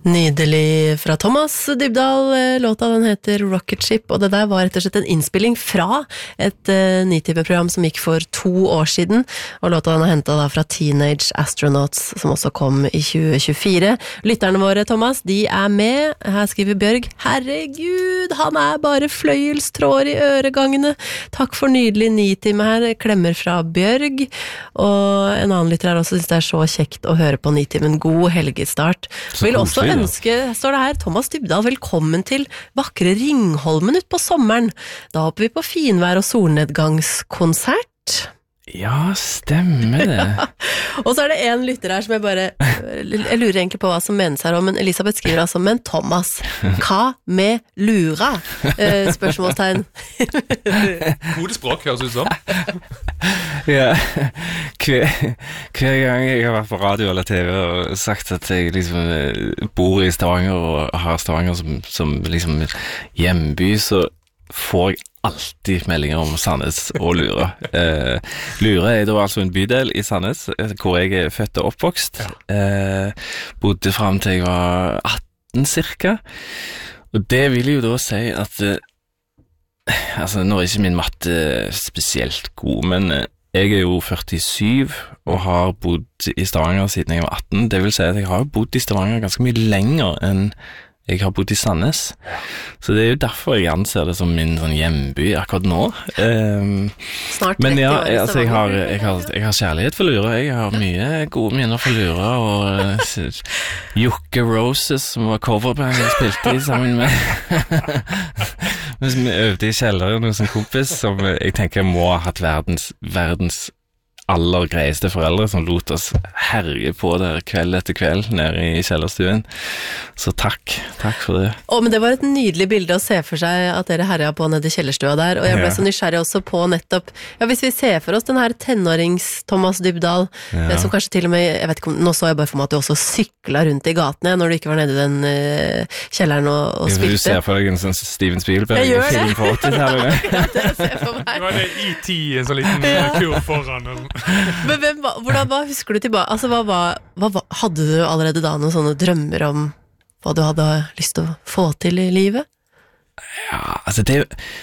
Nydelig fra Thomas Dybdahl, låta den heter Rocket Ship, og det der var rett og slett en innspilling fra et Nitimen-program som gikk for 2 år siden, og låta den er hentet da fra Teenage Astronauts, som også kom i 2024. Lytterne våre, Thomas, de er med. Her skriver Bjørg, herregud, han er bare fløyelstråder i øregangene. Takk for nydelig Nitime her, klemmer fra Bjørg, og en annen lytter her også synes det er så kjekt å høre på Nitimen. God helgestart. Vil også ønske, står det her, Thomas Dybdahl, velkommen til vakre Ringholmen ut på sommeren. Da håper vi på finvær og solnedgangskonsert. Ja, stemmer det. Og så er det en lytter her som jeg lurer egentlig på hva som menes her om, men Elisabeth skriver altså, men Thomas, hva med lura? Spørsmålstegn. Gode språk, høres ut som. Ja, hver gang jeg har vært på radio eller TV og sagt at jeg liksom bor i Stavanger og har Stavanger som liksom hjemby, så får jeg alltid meldinger om Sandnes og Lura. Lura er da altså en bydel i Sandnes, hvor jeg er født og oppvokst. Bodde frem til jeg var 18 cirka. Og det vil jo da si at altså, nå er ikke min matte spesielt god, men jeg er jo 47 og har bodd i Stavanger siden jeg var 18. Det vil si at jeg har bodd i Stavanger ganske mye lenger enn jeg har bodd i Sandnes. Så det er jo derfor jeg anser det som min sånn hjemby akkurat nå. Snart 30 men ja, år. Altså, jeg har kjærlighet for Lura. Jeg har mye gode minner for Lura, og Jokke Roses, som var coverband jeg spilte i sammen med. Mens vi øvde i kjelleren hos en kompis, som jeg tenker må ha hatt verdens aller greieste foreldre som lot oss herje på der kveld etter kveld nede i kjellerstuen. Så takk for det. Men det var et nydelig bilde å se for seg at dere herja på nede i kjellerstua der, og jeg ble så nysgjerrig også på nettopp, ja, hvis vi ser for oss den her tenårings-Thomas Dybdahl, som kanskje til og med, jeg vet ikke om, nå så jeg bare for meg at du også syklet rundt i gatene når du ikke var nede i den kjelleren og spilte. Du ser for deg en sånn Steven Spielberg-film på 80-tallet. Ja, det ser jeg for meg. Det var det IT, en sånn liten kur foran. Men hva husker du tilbake? Altså, hadde du allerede da noen sånne drømmer om hva du hadde lyst til å få til i livet? Ja, altså det